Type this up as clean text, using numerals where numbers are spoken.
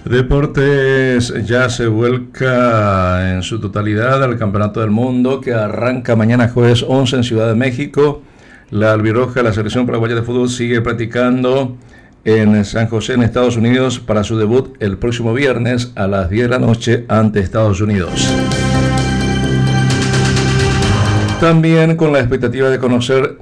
Deportes ya se vuelca en su totalidad al Campeonato del Mundo que arranca mañana jueves 11 en Ciudad de México. La albirroja, la selección paraguaya de fútbol, sigue practicando en San José, en Estados Unidos, para su debut el próximo viernes a las 10 de la noche ante Estados Unidos. También con la expectativa de conocer